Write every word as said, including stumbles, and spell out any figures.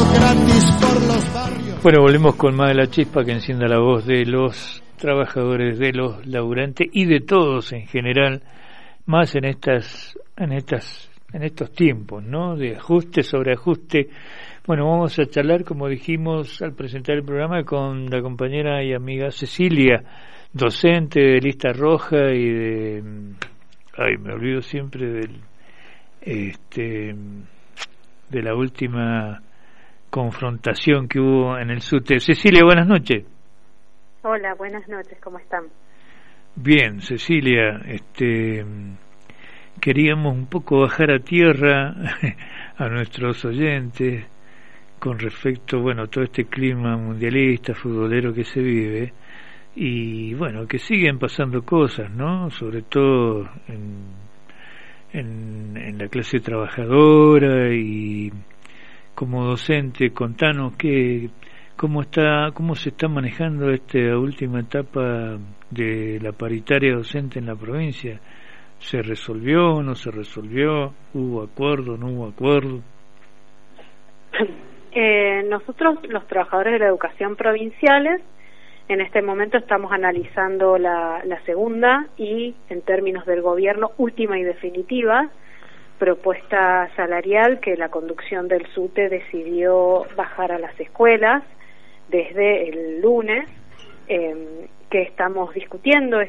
gratis por los barrios. Bueno, volvemos con más de la chispa que encienda la voz de los trabajadores, de los laburantes y de todos en general, más en estas, en estas, en estos tiempos, ¿no? De ajuste sobre ajuste. Bueno, vamos a charlar, como dijimos al presentar el programa, con la compañera y amiga Cecilia, docente de Lista Roja y de, ay, me olvido siempre del, este, de la última confrontación que hubo en el SUTE. Cecilia, buenas noches. Hola, buenas noches, ¿cómo están? Bien, Cecilia, este, queríamos un poco bajar a tierra a nuestros oyentes con respecto, bueno, a todo este clima mundialista, futbolero que se vive, y bueno, que siguen pasando cosas, ¿no? Sobre todo en, en, en la clase trabajadora. Y como docente, contanos qué, cómo está, cómo se está manejando esta última etapa de la paritaria docente en la provincia. ¿Se resolvió, no se resolvió? ¿Hubo acuerdo, no hubo acuerdo? Eh, nosotros, los trabajadores de la educación provinciales, en este momento estamos analizando la, la segunda y, en términos del gobierno, última y definitiva propuesta salarial que la conducción del SUTE decidió bajar a las escuelas desde el lunes, eh, que estamos discutiendo